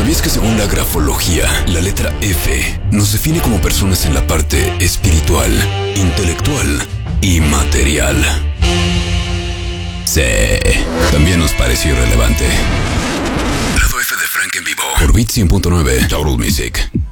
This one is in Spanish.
¿Sabías que según la grafología, la letra F nos define como personas en la parte espiritual, intelectual y material? Sí, también nos pareció irrelevante. Lado F de Frank en vivo por Beat 100.9 Total Music.